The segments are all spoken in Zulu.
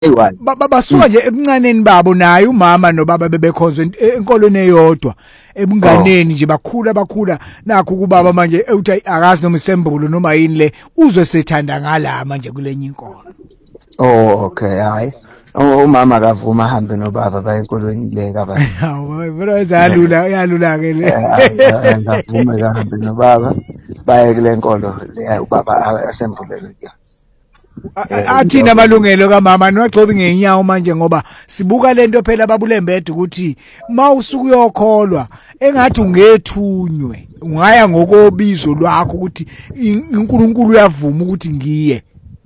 eyi-one. Basuka nje ebuncaneni babo naye umama nobaba bebekhonzwe enkolweni eyodwa ebunganeni nje bakhula nakho kubaba manje uthi akazi noma isembulo noma yini le uzwe sethanda ngala manje kulenye inkolo. Oh okay hayi. Umama akavuma ahambe nobaba baye enkolweni le kaba. Hawu bro yalula ke le. Ngavuma ahambe nobaba baye kule nkolo le ubaba asembulele ke. Athina amalungelo kaMama nogcobi ngenyawo manje ngoba sibuka lento phela babulembede ukuthi mawusuku uyokholwa engathi ungethunywe ungaya ngokobizo lwakho ukuthi uNkulunkulu uyavuma ukuthi ngiye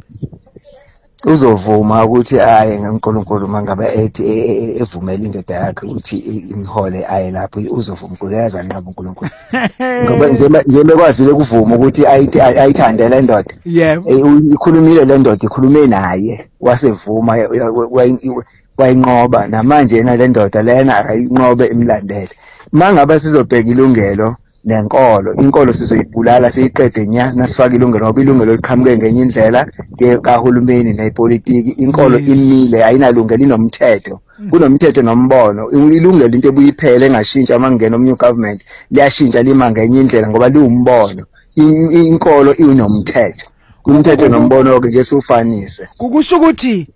uzovuma ukuthi aye ngoNkulunkulu mangabe ethi evumela indoda yakhe ukuthi imhole aye lapho uzovuma ukuyaza nabo uNkulunkulu ngoba nje bekwazile ukuvuma ukuthi ayithande le ndoda ikhulumile le ndoda ikhulume naye wasevuma wayinqoba namanje yena le ndoda lena akayinqobe imlandele mangabe sizobheka ilungelo nenkolo inkolo sizoyibulala siyiqede nya nasifaka ilungelo ngoba ilungelo liqhamuke ngenye indlela kahulumeni nepolitiki inkolo imile ayinalungelo inomthetho kunomthetho nombono ilungelo into ebuyiphele engashintsha mangena omnye government liyashintsha lima ngenye indlela ngoba liwumbono inkolo inomthetho kumthetho nombono ke siufanise kusho ukuthi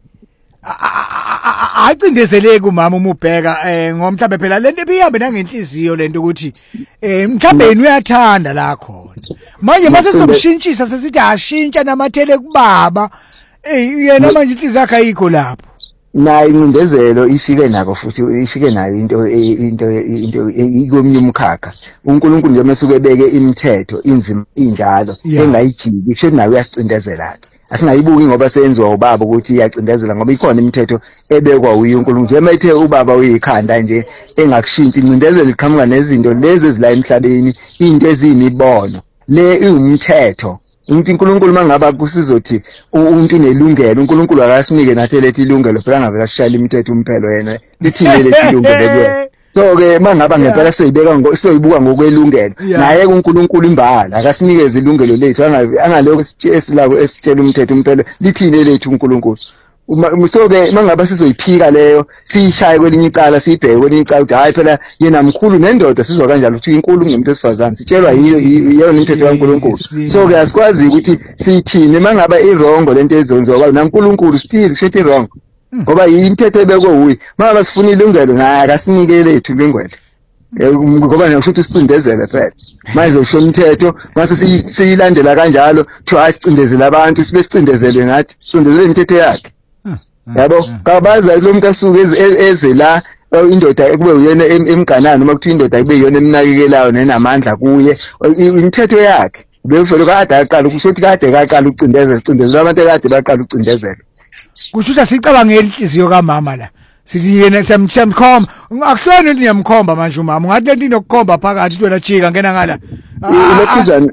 acindezeleke umama uma ubheka ngomhlambe phela lento ebihambe nangenhliziyo lento ukuthi mhlambe yini uyathanda la khona manje mase somshintshisa sesithi ashintsha namathele kubaba yena manje inhliziyo yakhe ayikho lapho nayi incindezelo ifike nako futhi ifike nayo into ikomnye umkhakha uNkulunkulu nje mesuke ebeke imithetho inzima injalo engayijiki kusho nayo uyasicindezela asingayibuki ngoba senziwa ubaba ukuthi iyacindezela ngoba ikhona imithetho ebekwa uNkulunkulu nje methe ubaba uyikhanda nje engakushintshi incindezelo iqhamuka nezinto lezi ezila emhlabeni into eziyimibono le iwumthetho uNkulunkulu mangaba kusizothi umuntu unelungelo uNkulunkulu akasinike nathi lethi ilungelo phela ngavela sishaya imithetho umphelo yena lithile lethi ilungelo kuye so ke mangaba ngempela sizoyibuka ngokwelungelo naye uNkulunkulu imbala akasinikeze ilungelo lethu angaloko esilako esitshela umthetho umphelo lithile lethu uNkulunkulu so ke mangaba sizoyiphika leyo siyishaye kwelinye icala sibheke kwelinye icala ukuthi hayi phela yena mkhulu nendoda sizwa kanjalo ukuthi inkulu ngumuntu esifazane sitshelwa yiyo imithetho kaNkulunkulu so ke asikwazi ukuthi sithini mangaba irongo lento ezonziwa ngoba naNkulunkulu still kusho wrong ngoba imithetho ebekwe uyi mangaba sifuna ilungelo naye akasinike lethu ilungelo ngoba ngisho ukuthi sicindezele phela manje usho umthetho mase siyilandela kanjalo kuthiwa asicindezele abantu sibe sicindezele nathi sicindezele imithetho yakhe yabo kabaza lo muntu asuke eze la indoda ekube uyena emganana noma kuthi indoda kube yiyona eminakekelayo nenamandla kuye imithetho yakhe befelo kade aqala ukuthi kade aqala ucindezela abantu ekade baqala ucindezela kusho ukuthi sicabangela inhliziyo kaMama la sithi yena samkhomba akuhloni into yamkhomba manje umama ngathi lento inokukhomba phakathi wena jika ngena ngala lekhizana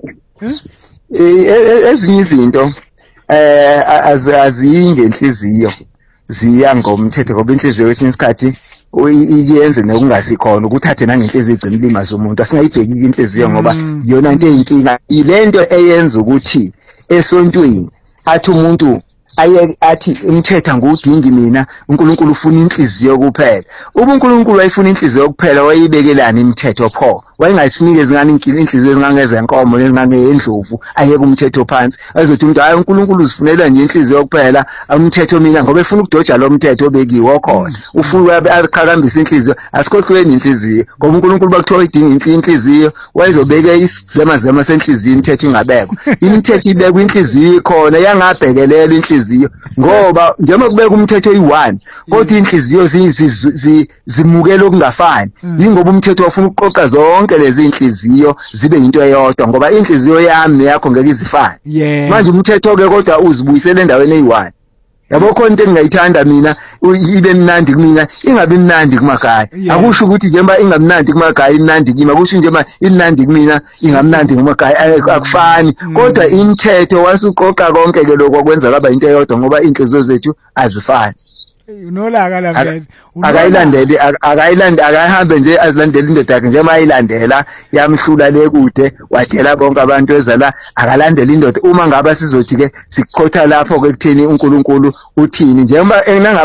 ezinye izinto aziyinge inhliziyo ziya ngomthetho ngoba inhliziyo kwesinye isikhathi iyenze nekungasikhona ukuthathe nangenhliziyo igcina ilimaza umuntu asingayibheki inhliziyo ngoba yona into eyinkinga ilento eyenza ukuthi esontweni athi umuntu athi umthetho ngudingi mina uNkulunkulu ufuna inhliziyo kuphela uNkulunkulu wayifuna inhliziyo kuphela wayibekelana imithetho pho wayengasinikeze izingane inhliziyo ezingangeze enkomo nezingangeendlovu ayeke umthetho phansi azothi umuntu hayi uNkulunkulu uzifunela nje inhliziyo kuphela umthetho mina ngoba efuna ukudoja lo mthetho obekiwe khona ufuna aqhakambisa inhliziyo asikhohlweni inhliziyo ngoba uNkulunkulu bakuthiwa idinga inhliziyo wayezobeka isizemazema senhliziyo imithetho ingabekwa imithetho ibekwa inhliziyo khona yangabhekelela inhliziyo ngoba njengoba kubeka umthetho oyi1 kodwa inhliziyo zimukela okungafani ingoba umthetho wafuna ukuqoqa zonke lezi inhliziyo zibe into eyodwa ngoba inhliziyo yami yakho ngeke izifane manje umthetho ke kodwa uzibuyisele endaweni eyi1 yabo khona into engayithanda mina ibe mnandi kumina ingabe mnandi kumakhaya akusho ukuthi njengoba ingamnandi kumakhaya imnandi kimi akusho njengoba imnandi kumina ingamnandi kumakhaya akufani kodwa imithetho wasuqoqa konke ke lokho kwenza kaba into eyodwa ngoba inhliziyo zethu azifani unolaka la mfethu akayihambe nje azilandela indoda yakhe nje mayilandela yamhlula le kude wadela bonke abantu ezala akalandela indoda uma ngaba sizothi ke sikhotha lapho ke kuthini uNkulunkulu uthini njengoba